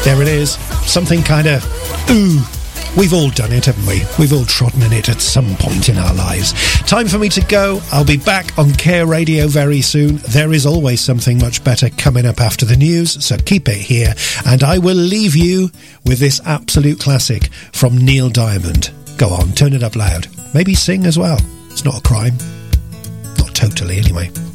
There it is. Something kind of, ooh. We've all done it, haven't we? We've all trodden in it at some point in our lives. Time for me to go. I'll be back on Care Radio very soon. There is always something much better coming up after the news, so keep it here. And I will leave you with this absolute classic from Neil Diamond. Go on, turn it up loud. Maybe sing as well. It's not a crime. Not totally, anyway.